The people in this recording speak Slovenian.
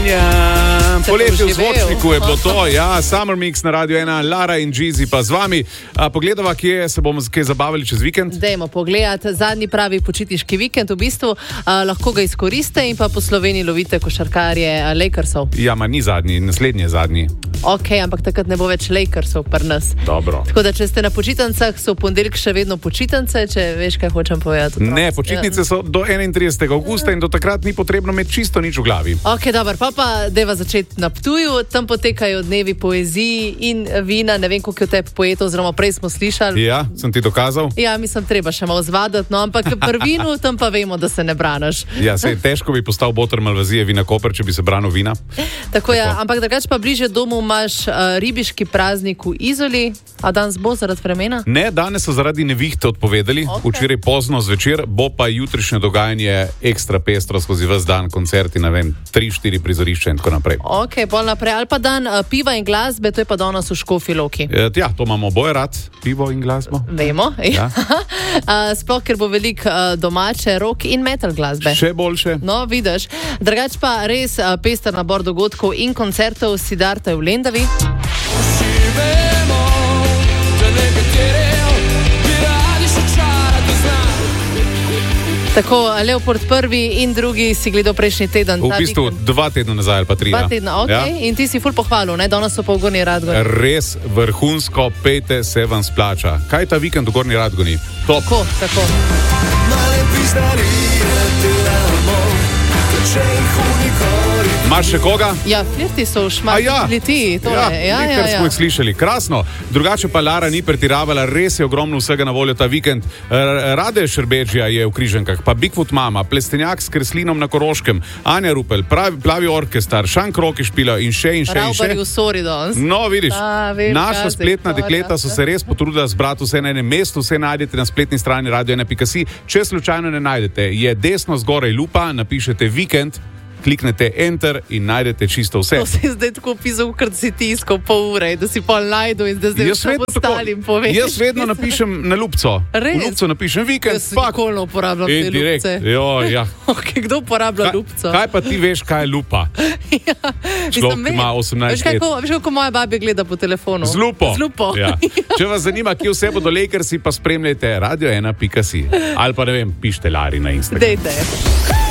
Poletje v zvočniku je bilo to, ja, Summer Mix na Radio 1, Lara in Jeezy pa z vami. Pogledava, kje se bomo kaj zabavili čez vikend? Dajmo pogledati, zadnji pravi počitniški vikend v bistvu, lahko ga izkoriste in pa po Sloveniji lovite košarkarje Lakersov. Ja, ma ni zadnji, naslednji je zadnji. Ok, ampak takrat ne bo več Lakersov pri nas. Dobro. Tako da, če ste na počitnicah, so v ponedeljek še vedno počitnice, če veš, kaj hočem povedati. Ne, počitnice so do 31. avgusta in do takrat ni potrebno imeti čisto nič v glavi. Ok, dobro, pa deva začeti na Ptuju, tam potekajo dnevi poeziji in vina, ne vem, koliko je v tebi poetov, oziroma prej smo slišali. Ja, sem ti dokazal? Ja, mislim, treba še malo zvadati, no, ampak pri vinu tam pa vemo, da se ne braniš. Ja, sej težko bi postal boter Malvazije Vina Koper, če bi se branil vina. Tako ja, ampak drugače pa bliže domu imaš ribiški praznik v Izoli, a danes bo zaradi vremena? Ne, danes so zaradi nevihte odpovedali, včeraj pozno zvečer, bo pa jutrišnje dogajanje ekstra pestro skozi ves dan, koncerti, ne vem, 3-4 prizorišča in tako naprej. Ok, pol naprej, ali pa dan piva in glasbe, to je pa danes v Škofji Loki. Ja, to imamo oboje rad, pivo in glasbo. Vemo, ja. Sploh, ker bo veliko domače rock in metal glasbe. Še boljše. No, vidiš. Drugač pa res pester nabor dogodkov in koncertov Siddharta v Lendavi. Tako, Leopold prvi in drugi si gledal prejšnji teden. V bistvu 2 tedna nazaj ali pa 3. 2 tedna, ok. Ja. In ti si ful pohvalil, ne? Danes so pa v Gornji Radgoni. Res vrhunsko, pejte, se vam splača. Kaj je ta vikend v Gornji Radgoni? Top. Tako. Imaš še koga? Ja, flirti so šmarti, ker smo jih slišali. Krasno. Drugače pa Lara ni pretiravala, res je ogromno vsega na voljo ta vikend. Rade Šerbedžija je v Križankah, pa Bigfoot Mama, Plestenjak s Kreslinom na Koroškem, Anja Rupel, Plavi orkestar, Šank Roki špila in še. Ravbari v Sori danes. No, vidiš, naša spletna dekleta so se res potrudila zbrati vse na enem mestu, vse najdete na spletni strani radio1.si. Če slučajno ne najdete, je desno zgoraj lupa, napišete vikend, kliknete enter in najdete čisto vse. To si zdaj tako pisal, ker si tiskal pol ure, da si pol najdu in da zdaj vsem ostalim poveš. Jaz vedno napišem na lupco. Res? V lupco napišem vikend. Jaz nikoli uporabljam te lupce. Jo, ja. Okay, kdo uporablja lupco? Kaj pa ti veš, kaj je lupa? Ja, človek ima 18 let. Veš, kako moja babja gleda po telefonu? Z lupo. Z lupo. Ja. Če vas zanima, kje vse bodo Lakersi, pa spremljajte radio1.si. Ali pa ne vem, pišite Lari na Instagram. Dejte.